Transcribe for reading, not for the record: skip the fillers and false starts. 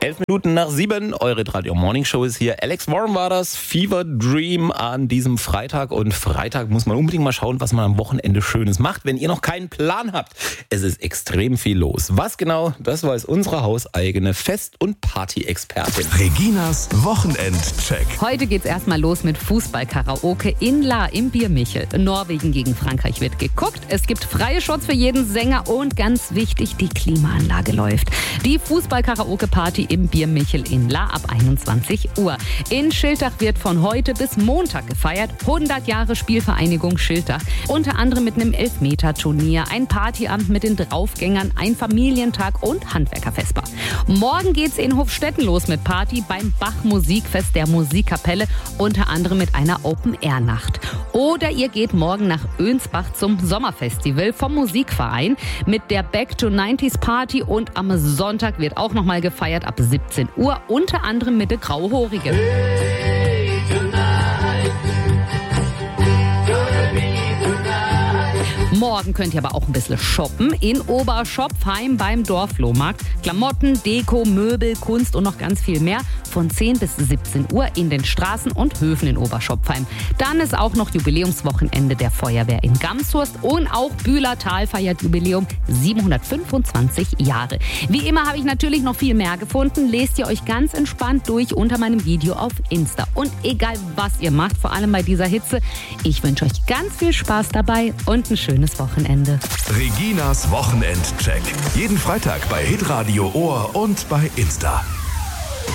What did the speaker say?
11:07, eure Radio Morning Show ist hier. Alex Warren war das, Fever Dream an diesem Freitag. Und Freitag muss man unbedingt mal schauen, was man am Wochenende Schönes macht, wenn ihr noch keinen Plan habt. Es ist extrem viel los. Was genau, das weiß unsere hauseigene Fest- und Party-Expertin. Reginas Wochenendcheck. Heute geht's erstmal los mit Fußball-Karaoke in La im Biermichel. Norwegen gegen Frankreich wird geguckt. Es gibt freie Shots für jeden Sänger und ganz wichtig, die Klimaanlage läuft. Die Fußball-Karaoke-Party im Biermichel in La ab 21 Uhr. In Schiltach wird von heute bis Montag gefeiert. 100 Jahre Spielvereinigung Schiltach. Unter anderem mit einem Elfmeter-Turnier, ein Partyabend mit den Draufgängern, ein Familientag und Handwerkerfestbar. Morgen geht's in Hofstetten los mit Party beim Bach-Musikfest der Musikkapelle, unter anderem mit einer Open-Air-Nacht. Oder ihr geht morgen nach Önsbach zum Sommerfestival vom Musikverein mit der Back-to-90s-Party und am Sonntag wird auch nochmal gefeiert ab 17 Uhr, unter anderem mit der Grauhorige. Morgen könnt ihr aber auch ein bisschen shoppen in Oberschopfheim beim Dorflohmarkt. Klamotten, Deko, Möbel, Kunst und noch ganz viel mehr von 10 bis 17 Uhr in den Straßen und Höfen in Oberschopfheim. Dann ist auch noch Jubiläumswochenende der Feuerwehr in Gamshurst und auch Bühlertal feiert Jubiläum 725 Jahre. Wie immer habe ich natürlich noch viel mehr gefunden. Lest ihr euch ganz entspannt durch unter meinem Video auf Insta. Und egal was ihr macht, vor allem bei dieser Hitze, ich wünsche euch ganz viel Spaß dabei und ein schönes Wochenende. Reginas Wochenendcheck. Jeden Freitag bei Hitradio Ohr und bei Insta.